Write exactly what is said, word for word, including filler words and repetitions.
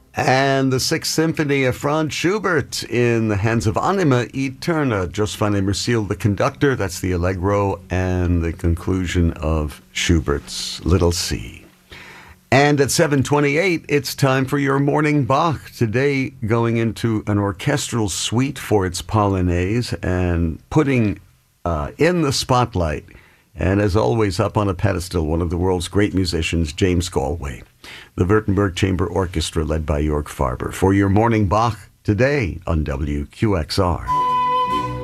And the Sixth Symphony of Franz Schubert in the hands of Anima Eterna. Just finally Merciel, the conductor. That's the Allegro and the conclusion of Schubert's Little C. And at seven twenty-eight, it's time for your morning Bach. Today, going into an orchestral suite for its Polonaise and putting uh, in the spotlight, and as always, up on a pedestal, one of the world's great musicians, James Galway. The Württemberg Chamber Orchestra led by Jörg Farber. For your morning Bach today on W Q X R.